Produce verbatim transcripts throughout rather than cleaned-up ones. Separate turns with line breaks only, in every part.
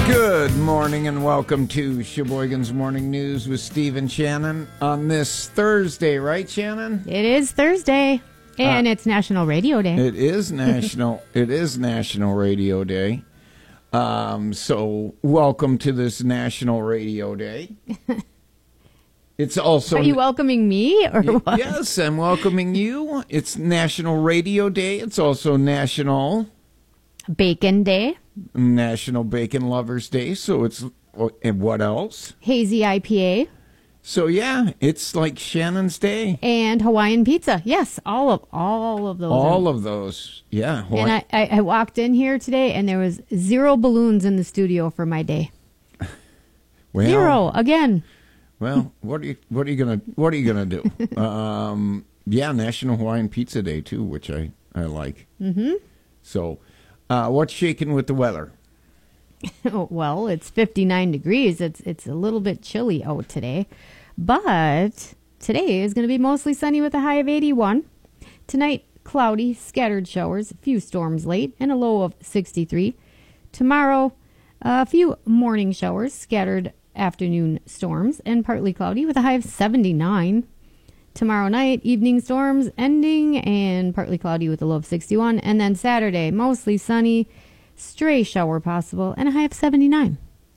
Good morning and welcome to Sheboygan's Morning News with Steve and Shannon on this Thursday, right, Shannon?
It is Thursday, and uh, it's National Radio Day.
It is National. It is National Radio Day. Um, so welcome to this National Radio Day. It's also.
Are you welcoming me or what?
Yes, I'm welcoming you. It's National Radio Day. It's also National
Bacon Day.
National Bacon Lovers Day. So it's, and what else?
Hazy I P A.
So yeah, it's like Shannon's Day.
And Hawaiian pizza. Yes, all of all of those.
All are. of those. Yeah.
Hawaii. And I, I, I walked in here today and there was zero balloons in the studio for my day. Well, zero again.
Well, what are you what are you gonna what are you gonna do? um, yeah, National Hawaiian Pizza Day too, which I, I like.
Mm-hmm.
So Uh, what's shaking with the weather?
Well, it's fifty-nine degrees. It's it's a little bit chilly out today. But today is going to be mostly sunny with a high of eighty-one. Tonight, cloudy, scattered showers, a few storms late, and a low of sixty-three. Tomorrow, a few morning showers, scattered afternoon storms, and partly cloudy with a high of seventy-nine. Tomorrow night, evening storms ending and partly cloudy with a low of sixty-one. And then Saturday, mostly sunny, stray shower possible, and a high of seventy-nine.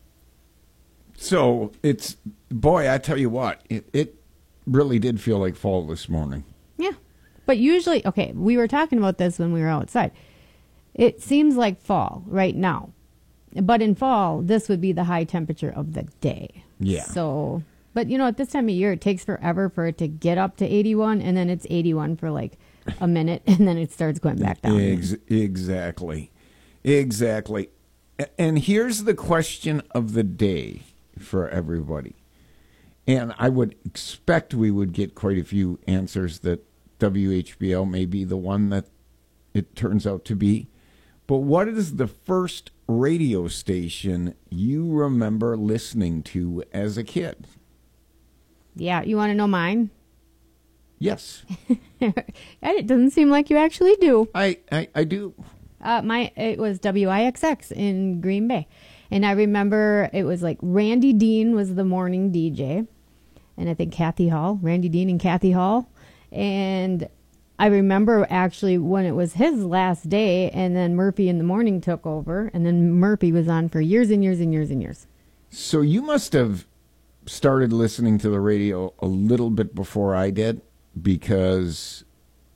So it's, boy, I tell you what, it, it really did feel like fall this morning.
Yeah. But usually, okay, we were talking about this when we were outside. It seems like fall right now. But in fall, this would be the high temperature of the day.
Yeah.
So... But, you know, at this time of year, it takes forever for it to get up to eighty-one, and then it's eighty-one for like a minute, and then it starts going back down.
Ex- exactly. Exactly. And here's the question of the day for everybody. And I would expect we would get quite a few answers that W H B L may be the one that it turns out to be. But what is the first radio station you remember listening to as a kid?
Yeah, you want to know mine?
Yes.
It doesn't seem like you actually do.
I, I, I do.
Uh, my it was W I X X in Green Bay. And I remember it was like Randy Dean was the morning D J. And I think Kathy Hall, Randy Dean and Kathy Hall. And I remember actually when it was his last day and then Murphy in the morning took over. And then Murphy was on for years and years and years and years.
So you must have started listening to the radio a little bit before I did, because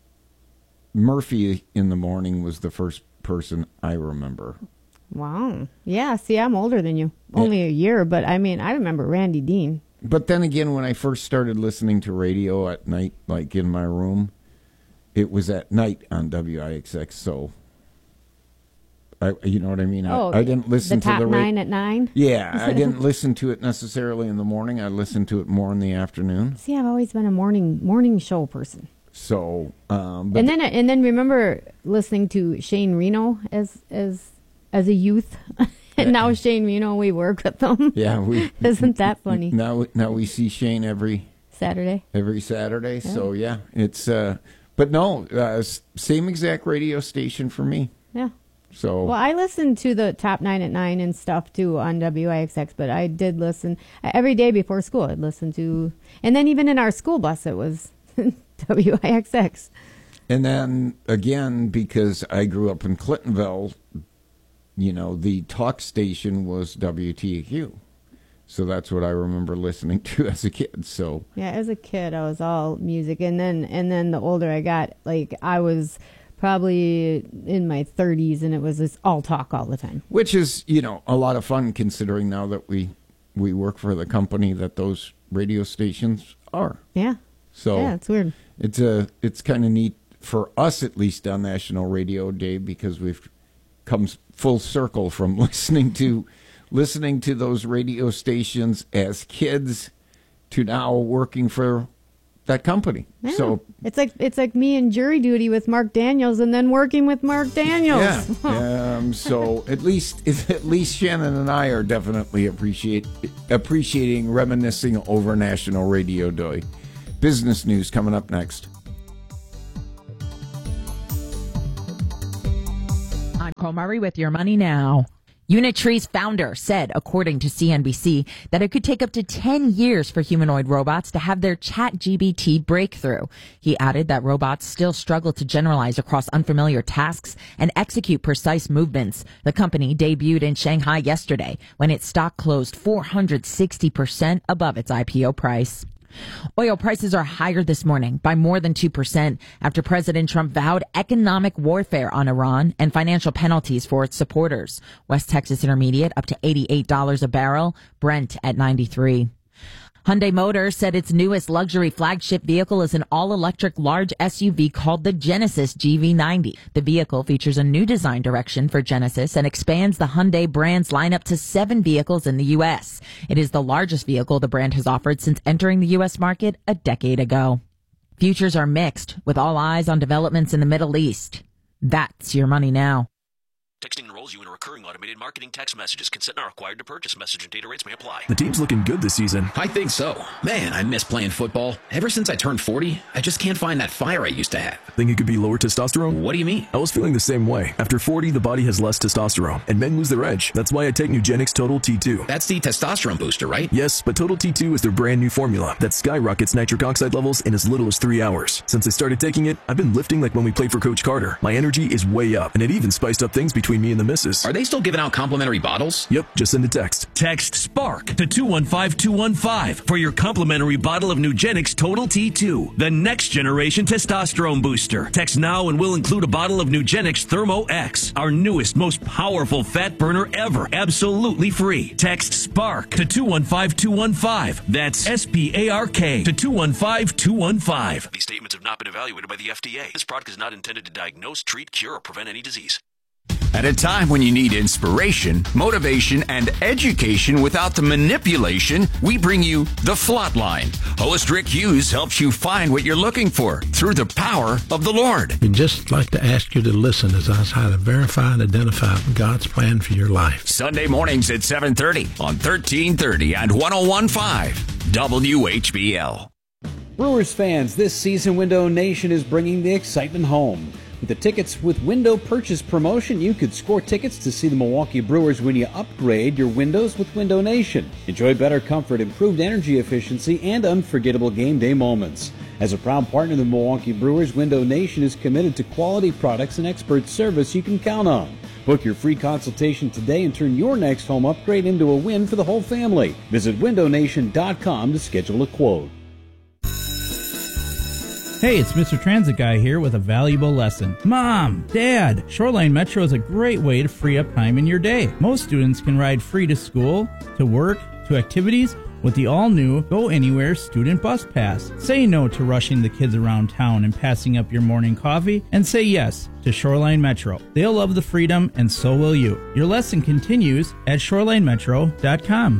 Murphy in the morning was the first person I remember.
Wow. Yeah, see, I'm older than you. Only a year, but I mean, I remember Randy Dean.
But then again, when I first started listening to radio at night, like in my room, it was at night on W I X X, so... I, you know what I mean? I,
oh,
I didn't listen
the top
to the ra-
nine at nine?
Yeah, I didn't listen to it necessarily in the morning. I listened to it more in the afternoon.
See, I've always been a morning morning show person.
So, um, but
and then and then remember listening to Shane Reno as as as a youth. And now Shane Reno, we work with them.
Yeah, we
isn't that funny?
Now now we see Shane every
Saturday.
Every Saturday. Yeah. So yeah, it's uh, but no, uh, same exact radio station for me.
Yeah.
So
well, I listened to the top nine at nine and stuff too on W I X X, but I did listen every day before school. I'd listen to, and then even in our school bus, it was W I X X.
And then again, because I grew up in Clintonville, you know, the talk station was W T A Q. So that's what I remember listening to as a kid. So
yeah, as a kid, I was all music, and then and then the older I got, like I was probably in my thirties, and it was just all talk all the time.
Which is, you know, a lot of fun considering now that we we work for the company that those radio stations are.
Yeah.
So
yeah, it's weird.
It's a it's kind of neat for us, at least on National Radio Day, because we've come full circle from listening to listening to those radio stations as kids to now working for that company.
Yeah.
So
it's like it's like me in jury duty with Mark Daniels, and then working with Mark Daniels.
Yeah. um, so at least at least Shannon and I are definitely appreciate appreciating reminiscing over National Radio Day. Business news coming up next.
I'm Cole Murray with Your Money Now. Unitree's founder said, according to C N B C, that it could take up to ten years for humanoid robots to have their ChatGPT breakthrough. He added that robots still struggle to generalize across unfamiliar tasks and execute precise movements. The company debuted in Shanghai yesterday when its stock closed four hundred sixty percent above its I P O price. Oil prices are higher this morning by more than two percent after President Trump vowed economic warfare on Iran and financial penalties for its supporters. West Texas Intermediate up to eighty-eight dollars a barrel, Brent at ninety-three. Hyundai Motors said its newest luxury flagship vehicle is an all-electric large S U V called the Genesis G V ninety. The vehicle features a new design direction for Genesis and expands the Hyundai brand's lineup to seven vehicles in the U S. It is the largest vehicle the brand has offered since entering the U S market a decade ago. Futures are mixed, with all eyes on developments in the Middle East. That's your money now.
Texting enrolls you in a recurring automated marketing text messages. Consent not required to purchase. Message and data rates may apply.
The team's looking good this season.
I think so. Man, I miss playing football. Ever since I turned forty, I just can't find that fire I used to have.
Think it could be lower testosterone?
What do you mean?
I was feeling the same way. After forty, the body has less testosterone, and men lose their edge. That's why I take Nugenix Total T two.
That's the testosterone booster, right?
Yes, but Total T two is their brand new formula that skyrockets nitric oxide levels in as little as three hours. Since I started taking it, I've been lifting like when we played for Coach Carter. My energy is way up, and it even spiced up things between me and the missus.
Are they still giving out complimentary bottles?
Yep, just send a text.
Text SPARK to two one five two one five for your complimentary bottle of Nugenix Total T two, the next generation testosterone booster. Text now and we'll include a bottle of Nugenix Thermo X, our newest, most powerful fat burner ever, absolutely free. Text SPARK to two one five two one five. That's S P A R K to two one five two one five.
These statements have not been evaluated by the F D A. This product is not intended to diagnose, treat, cure, or prevent any disease.
At a time when you need inspiration, motivation, and education without the manipulation, we bring you The Flatline. Host Rick Hughes helps you find what you're looking for through the power of the Lord.
We'd just like to ask you to listen as I try to verify and identify God's plan for your life.
Sunday mornings at seven thirty on thirteen thirty and one oh one point five W H B L.
Brewers fans, this season Window Nation is bringing the excitement home. With the Tickets with Window purchase promotion, you could score tickets to see the Milwaukee Brewers when you upgrade your windows with Window Nation. Enjoy better comfort, improved energy efficiency, and unforgettable game day moments. As a proud partner of the Milwaukee Brewers, Window Nation is committed to quality products and expert service you can count on. Book your free consultation today and turn your next home upgrade into a win for the whole family. Visit window nation dot com to schedule a quote.
Hey, it's Mister Transit Guy here with a valuable lesson. Mom, Dad, Shoreline Metro is a great way to free up time in your day. Most students can ride free to school, to work, to activities with the all-new Go Anywhere Student Bus Pass. Say no to rushing the kids around town and passing up your morning coffee, and say yes to Shoreline Metro. They'll love the freedom, and so will you. Your lesson continues at shoreline metro dot com.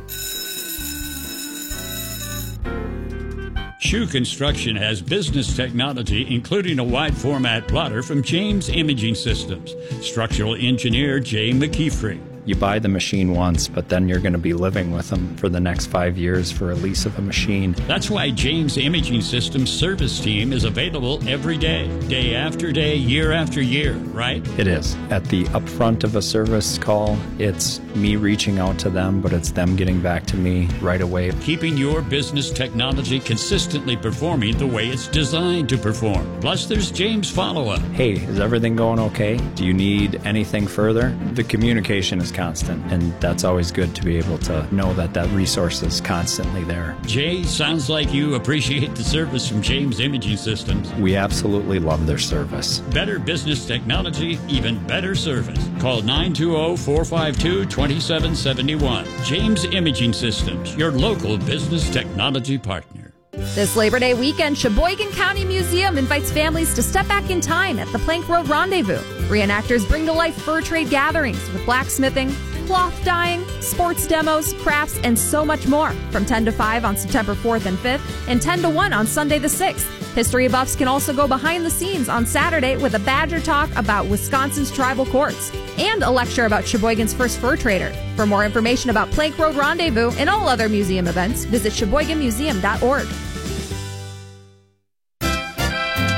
Shoe Construction has business technology, including a wide-format plotter from James Imaging Systems. Structural engineer Jay McKeefrey.
You buy the machine once, but then you're going to be living with them for the next five years for a lease of a machine.
That's why James Imaging Systems service team is available every day, day after day, year after year, right?
It is. At the upfront of a service call, it's me reaching out to them, but it's them getting back to me right away.
Keeping your business technology consistently performing the way it's designed to perform. Plus, there's James follow-up.
Hey, is everything going okay? Do you need anything further? The communication is constant, and that's always good to be able to know that that resource is constantly there.
Jay, sounds like you appreciate the service from James Imaging Systems.
We absolutely love their service.
Better business technology, even better service. Call nine two zero, four five two, two seven seven one. James Imaging Systems, your local business technology partner.
This Labor Day weekend, Sheboygan County Museum invites families to step back in time at the Plank Road Rendezvous. Reenactors bring to life fur trade gatherings with blacksmithing, cloth dyeing, sports demos, crafts, and so much more from ten to five on September fourth and fifth and ten to one on Sunday the sixth. History buffs can also go behind the scenes on Saturday with a Badger talk about Wisconsin's tribal courts and a lecture about Sheboygan's first fur trader. For more information about Plank Road Rendezvous and all other museum events, visit sheboygan museum dot org.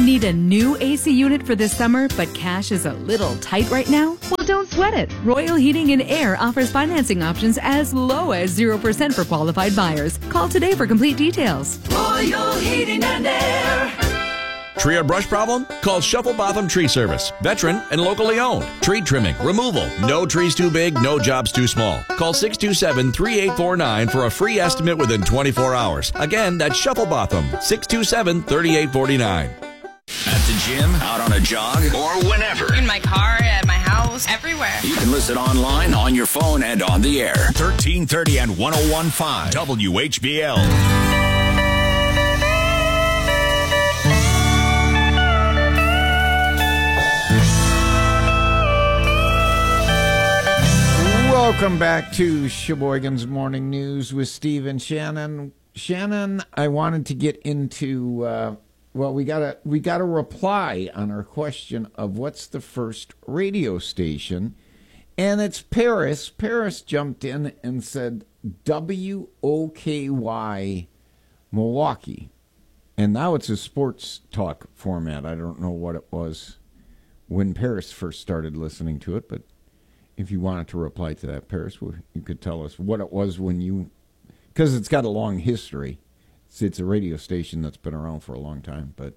Need a new A C unit for this summer, but cash is a little tight right now? Well, don't sweat it. Royal Heating and Air offers financing options as low as zero percent for qualified buyers. Call today for complete details.
Royal Heating and Air.
Tree or brush problem? Call Shuffle Botham Tree Service. Veteran and locally owned. Tree trimming, removal. No trees too big, no jobs too small. Call six two seven, three eight four nine for a free estimate within twenty-four hours. Again, that's Shuffle Botham, six two seven, three eight four nine.
At the gym, out on a jog, or whenever.
In my car, at my house, everywhere.
You can listen online, on your phone, and on the air.
thirteen thirty and one oh one point five W H B L.
Welcome back to Sheboygan's Morning News with Steve and Shannon. Shannon, I wanted to get into, uh, well, we got a we got a reply on our question of what's the first radio station, and it's Paris. Paris jumped in and said W O K Y Milwaukee, and now it's a sports talk format. I don't know what it was when Paris first started listening to it, but if you wanted to reply to that, Paris, you could tell us what it was when you, because it's got a long history. It's, it's a radio station that's been around for a long time, but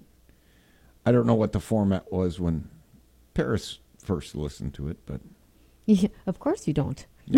I don't know what the format was when Paris first listened to it. But
yeah, of course you don't.
Yeah.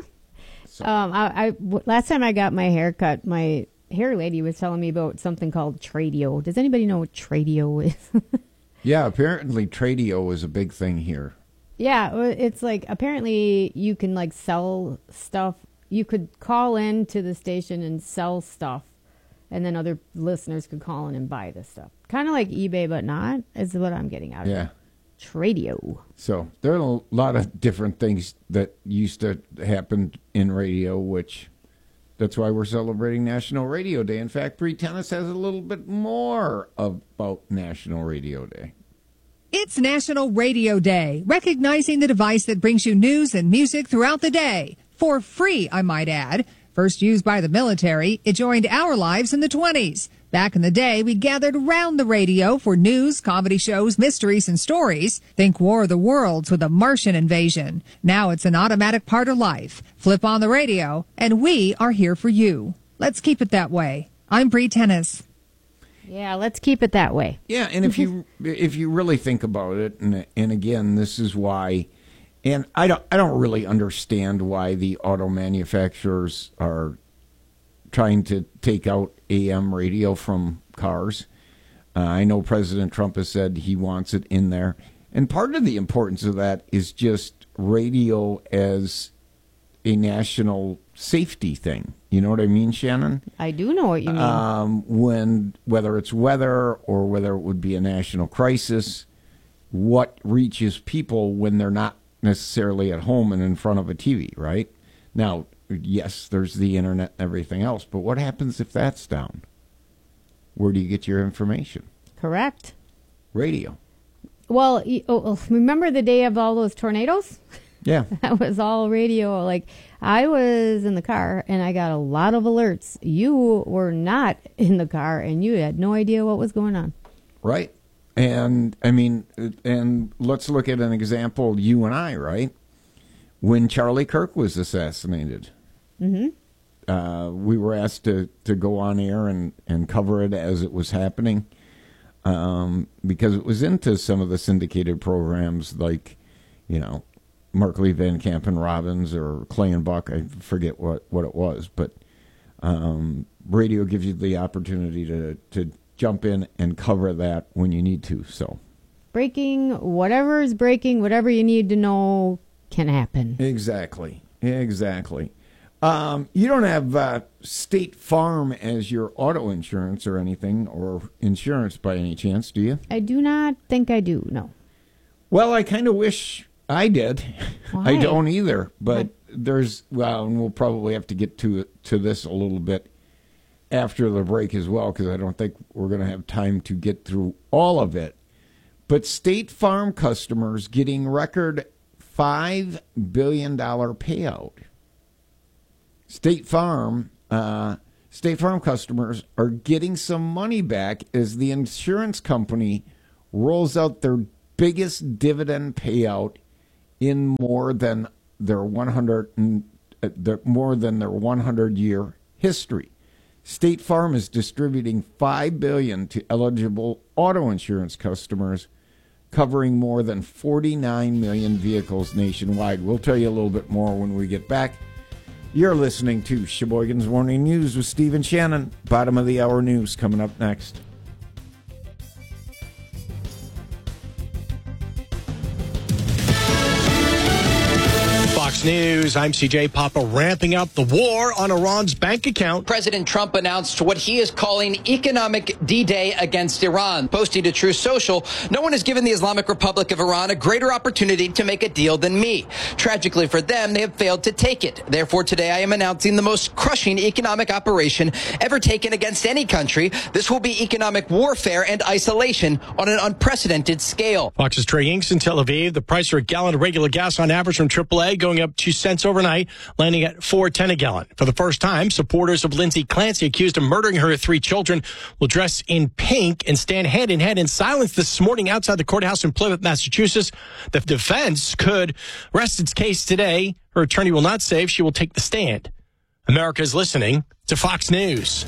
So.
um, I, I w- last time I got my hair cut, my hair lady was telling me about something called Tradio. Does anybody know what Tradio is?
Yeah, apparently Tradio is a big thing here.
Yeah, it's like apparently you can like sell stuff. You could call in to the station and sell stuff, and then other listeners could call in and buy this stuff. Kind of like eBay, but not, is what I'm getting out of
yeah.
it. Tradio.
So there are a lot of different things that used to happen in radio, which that's why we're celebrating National Radio Day. In fact, Bree Tennis has a little bit more about National Radio Day.
It's National Radio Day, recognizing the device that brings you news and music throughout the day. For free, I might add. First used by the military, it joined our lives in the twenties. Back in the day, we gathered around the radio for news, comedy shows, mysteries, and stories. Think War of the Worlds with a Martian invasion. Now it's an automatic part of life. Flip on the radio, and we are here for you. Let's keep it that way. I'm Bree Tennis.
Yeah, let's keep it that way.
Yeah, and if you if you really think about it, and and again, this is why, and I don't I don't really understand why the auto manufacturers are trying to take out A M radio from cars. Uh, I know President Trump has said he wants it in there, and part of the importance of that is just radio as a national safety thing. You know what I mean, Shannon?
I do know what you mean.
Um, when, whether it's weather or whether it would be a national crisis, what reaches people when they're not necessarily at home and in front of a T V, right? Now, yes, there's the internet and everything else, but what happens if that's down? Where do you get your information?
Correct.
Radio.
Well, oh, remember the day of all those tornadoes?
Yeah.
That was all radio. Like, I was in the car, and I got a lot of alerts. You were not in the car, and you had no idea what was going on.
Right. And, I mean, and let's look at an example, you and I, right? When Charlie Kirk was assassinated,
mm-hmm.
uh, we were asked to, to go on air and, and cover it as it was happening, um, because it was into some of the syndicated programs like, you know, Markley, Van Camp, and Robbins, or Clay and Buck. I forget what, what it was, but um, radio gives you the opportunity to, to jump in and cover that when you need to. So,
breaking, whatever is breaking, whatever you need to know can happen.
Exactly, exactly. Um, you don't have uh, State Farm as your auto insurance or anything, or insurance by any chance, do you?
I do not think I do, no.
Well, I kind of wish I did.
Why?
I don't either, but there's, well, and we'll probably have to get to to this a little bit after the break as well, because I don't think we're going to have time to get through all of it. But State Farm customers getting record five billion dollars payout. State Farm, uh, State Farm customers are getting some money back as the insurance company rolls out their biggest dividend payout in more than their one hundred and, uh, their, more than their one hundred year history. State Farm is distributing five billion dollars to eligible auto insurance customers, covering more than forty-nine million vehicles nationwide. We'll tell you a little bit more when we get back. You're listening to Sheboygan's Morning News with Steve and Shannon. Bottom of the hour news coming up next.
Fox News, I'm C J Papa. Ramping up the war on Iran's bank account.
President Trump announced what he is calling economic D-Day against Iran. Posting to Truth Social, no one has given the Islamic Republic of Iran a greater opportunity to make a deal than me. Tragically for them, they have failed to take it. Therefore, today I am announcing the most crushing economic operation ever taken against any country. This will be economic warfare and isolation on an unprecedented scale.
Fox's Trey Inks in Tel Aviv. The price for a gallon of regular gas on average from triple A going up two cents overnight, landing at four ten a gallon. For the first time, supporters of Lindsay Clancy, accused of murdering her three children, will dress in pink and stand hand in hand in silence this morning outside the courthouse in Plymouth, Massachusetts. The defense could rest its case today. Her attorney will not say if she will take the stand. America is listening to Fox News.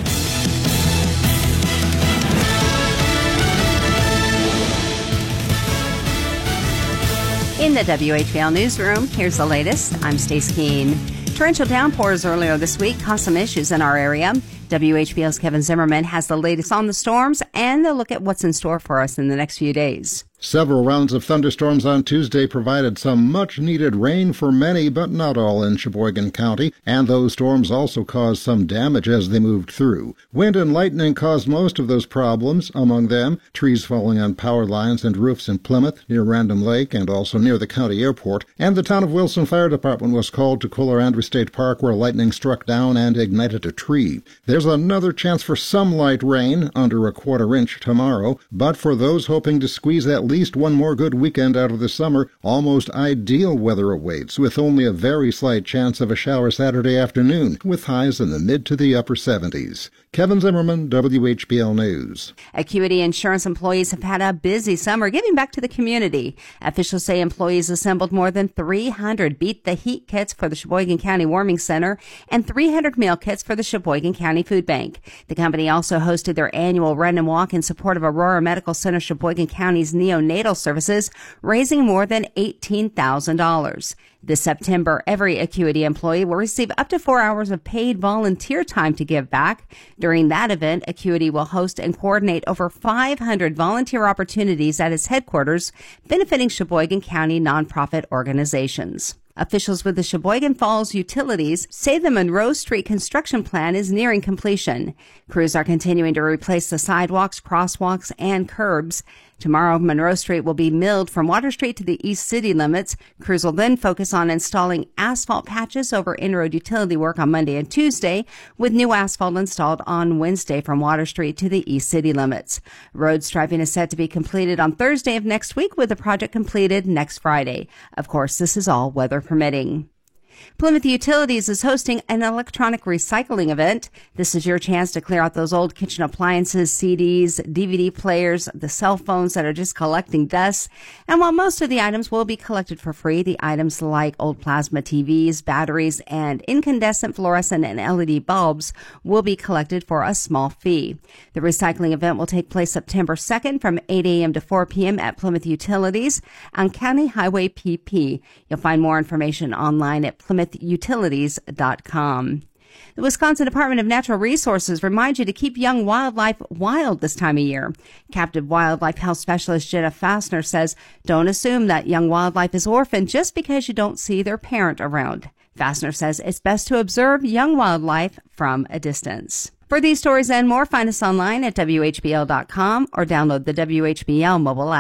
In the W H B L newsroom, here's the latest. I'm Stace Keene. Torrential downpours earlier this week caused some issues in our area. W H B L's Kevin Zimmerman has the latest on the storms and a look at what's in store for us in the next few days.
Several rounds of thunderstorms on Tuesday provided some much-needed rain for many, but not all in Sheboygan County, and those storms also caused some damage as they moved through. Wind and lightning caused most of those problems, among them trees falling on power lines and roofs in Plymouth, near Random Lake, and also near the county airport, and the Town of Wilson Fire Department was called to Kohler-Andrews State Park where lightning struck down and ignited a tree. There's another chance for some light rain, under a quarter inch tomorrow, but for those hoping to squeeze at least one more good weekend out of the summer, almost ideal weather awaits, with only a very slight chance of a shower Saturday afternoon, with highs in the mid to the upper seventies. Kevin Zimmerman, W H B L News.
Acuity Insurance employees have had a busy summer giving back to the community. Officials say employees assembled more than three hundred Beat the Heat kits for the Sheboygan County Warming Center and three hundred meal kits for the Sheboygan County Food Bank. The company also hosted their annual Run and Walk in support of Aurora Medical Center Sheboygan County's neonatal services, raising more than eighteen thousand dollars. This September, every Acuity employee will receive up to four hours of paid volunteer time to give back. During that event, Acuity will host and coordinate over five hundred volunteer opportunities at its headquarters, benefiting Sheboygan County nonprofit organizations. Officials with the Sheboygan Falls Utilities say the Monroe Street construction plan is nearing completion. Crews are continuing to replace the sidewalks, crosswalks, and curbs. Tomorrow, Monroe Street will be milled from Water Street to the east city limits. Crews will then focus on installing asphalt patches over in-road utility work on Monday and Tuesday, with new asphalt installed on Wednesday from Water Street to the east city limits. Road striping is set to be completed on Thursday of next week, with the project completed next Friday. Of course, this is all weather permitting. Plymouth Utilities is hosting an electronic recycling event. This is your chance to clear out those old kitchen appliances, C Ds, D V D players, the cell phones that are just collecting dust. And while most of the items will be collected for free, the items like old plasma T Vs, batteries, and incandescent fluorescent and L E D bulbs will be collected for a small fee. The recycling event will take place September second from eight a.m. to four p.m. at Plymouth Utilities on County Highway P P. You'll find more information online at plymouth utilities dot com. The Wisconsin Department of Natural Resources reminds you to keep young wildlife wild this time of year. Captive wildlife health specialist Jenna Fassner says, don't assume that young wildlife is orphaned just because you don't see their parent around. Fassner says it's best to observe young wildlife from a distance. For these stories and more, find us online at W H B L dot com or download the W H B L mobile app.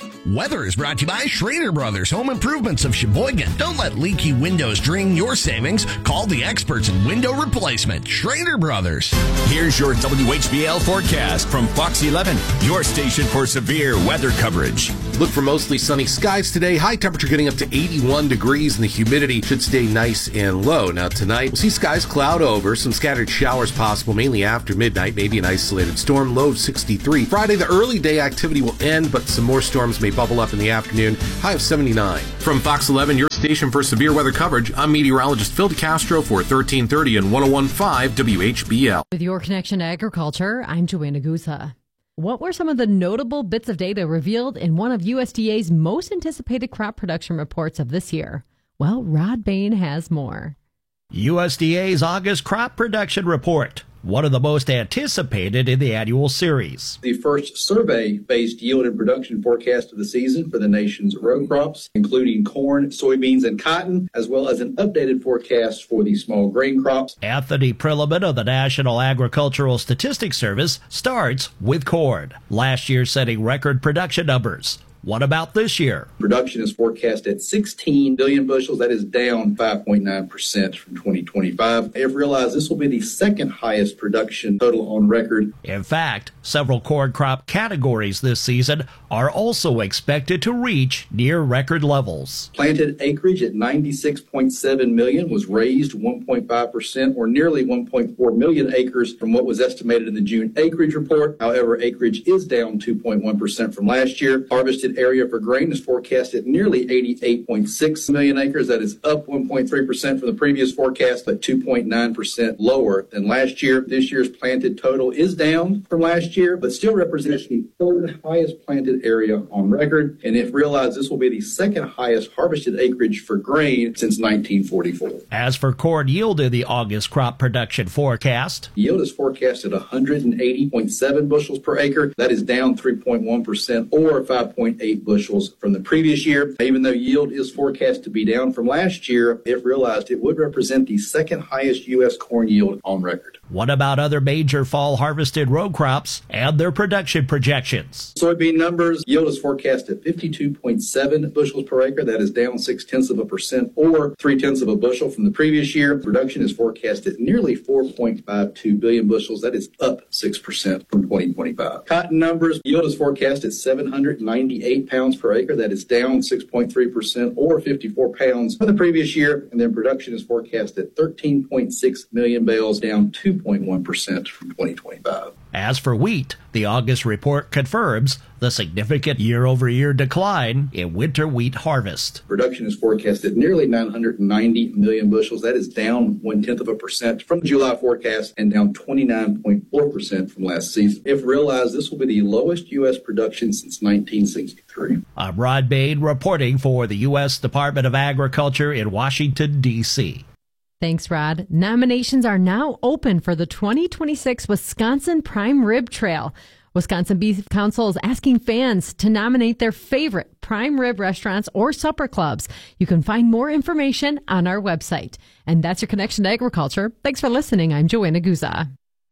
Weather is brought to you by Schrader Brothers Home Improvements of Sheboygan. Don't let leaky windows drain your savings. Call the experts in window replacement, Schrader Brothers.
Here's your W H B L forecast from Fox eleven, your station for severe weather coverage.
Look for mostly sunny skies today. High temperature getting up to eighty-one degrees, and the humidity should stay nice and low. Now tonight, we'll see skies cloud over, some scattered showers possible, mainly after midnight, maybe an isolated storm, low of sixty-three. Friday, the early day activity will end, but some more storms may bubble up in the afternoon, high of seventy-nine. From Fox eleven, your station for severe weather coverage, I'm meteorologist Phil DeCastro for thirteen thirty and one oh one point five W H B L.
With your connection to agriculture, I'm Joanna Guza. What were some of the notable bits of data revealed in one of U S D A's most anticipated crop production reports of this year? Well, Rod Bain has more.
U S D A's August crop production report, one of the most anticipated in the annual series.
The first survey-based yield and production forecast of the season for the nation's row crops, including corn, soybeans, and cotton, as well as an updated forecast for the small grain crops.
Anthony Prilliman of the National Agricultural Statistics Service starts with corn, last year setting record production numbers. What about this year?
Production is forecast at sixteen billion bushels. That is down five point nine percent from twenty twenty-five. If realized, this will be the second highest production total on record.
In fact, several corn crop categories this season are also expected to reach near record levels.
Planted acreage at ninety-six point seven million was raised one point five percent, or nearly one point four million acres from what was estimated in the June acreage report. However, acreage is down two point one percent from last year. Harvested area for grain is forecast at nearly eighty-eight point six million acres. That is up one point three percent from the previous forecast, but two point nine percent lower than last year. This year's planted total is down from last year, but still represents the third highest planted area on record. And if realized, this will be the second highest harvested acreage for grain since nineteen forty-four.
As for corn yield in the August crop production forecast,
yield is forecast at one hundred eighty point seven bushels per acre. That is down three point one percent, or five point eight bushels from the previous year. Even though yield is forecast to be down from last year, if realized, it would represent the second highest U S corn yield on record.
What about other major fall harvested row crops and their production projections?
Soybean numbers, yield is forecast at fifty-two point seven bushels per acre. That is down six tenths of a percent, or three tenths of a bushel from the previous year. Production is forecast at nearly four point five two billion bushels. That is up six percent from twenty twenty-five. Cotton numbers, yield is forecast at seven hundred ninety-eight pounds per acre. That is down six point three percent, or fifty-four pounds from the previous year. And then production is forecast at thirteen point six million bales, down two point one percent from twenty twenty-five.
As for wheat, the August report confirms the significant year-over-year decline in winter wheat harvest.
Production is forecast at nearly nine hundred ninety million bushels. That is down one-tenth of a percent from the July forecast and down twenty-nine point four percent from last season. If realized, this will be the lowest U S production since nineteen sixty-three.
I'm Rod Bain reporting for the U S Department of Agriculture in Washington, D C
Thanks, Rod. Nominations are now open for the twenty twenty-six Wisconsin Prime Rib Trail. Wisconsin Beef Council is asking fans to nominate their favorite prime rib restaurants or supper clubs. You can find more information on our website. And that's your connection to agriculture. Thanks for listening. I'm Joanna Guza.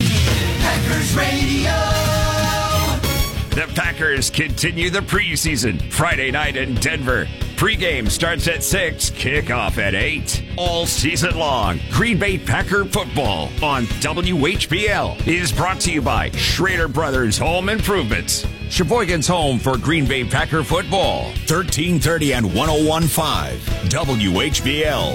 Packers Radio.
The Packers continue the preseason Friday night in Denver. Pregame starts at six, kickoff at eight. All season long, Green Bay Packer football on W H B L is brought to you by Schrader Brothers Home Improvements, Sheboygan's home for Green Bay Packer football. thirteen thirty and one oh one point five W H B L.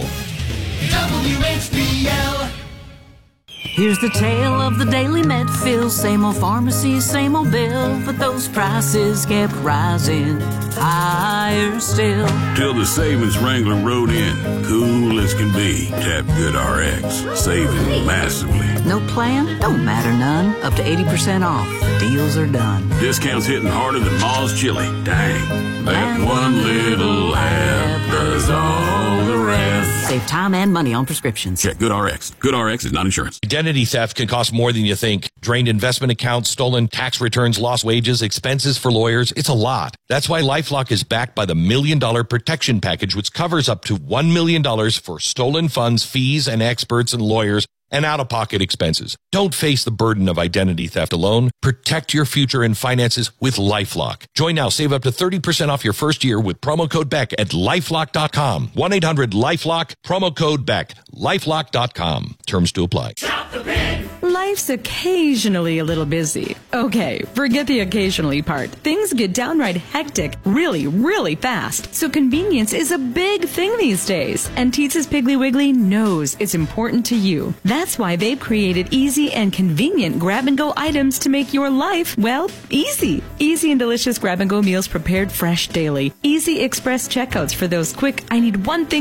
W H B L.
Here's the tale of the daily Medfield. Same old pharmacy, same old bill, but those prices kept rising higher still.
Till the savings Wrangler rode in, cool as can be. Tap Good R X, saving massively.
No plan? Don't matter none. Up to eighty percent off. Deals are done.
Discounts hitting harder than Ma's chili. Dang. That one little app does all the rest.
Save time and money on prescriptions.
Check Good R X. Good R X is not insurance.
Identity theft can cost more than you think. Drained investment accounts, stolen tax returns, lost wages, expenses for lawyers. It's a lot. That's why LifeLock is backed by the Million Dollar Protection Package, which covers up to one million dollars for stolen funds, fees, and experts and lawyers, and out-of-pocket expenses. Don't face the burden of identity theft alone. Protect your future and finances with LifeLock. Join now. Save up to thirty percent off your first year with promo code Beck at lifelock dot com. one eight hundred lifelock, promo code Beck. lifelock dot com. Terms to apply.
Shop the pig.
Life's occasionally a little busy. Okay, forget the occasionally part. Things get downright hectic really, really fast. So convenience is a big thing these days. And Teetza's Piggly Wiggly knows it's important to you. That's why they've created easy and convenient grab-and-go items to make your life, well, easy. Easy and delicious grab-and-go meals prepared fresh daily. Easy express checkouts for those quick, I need one thing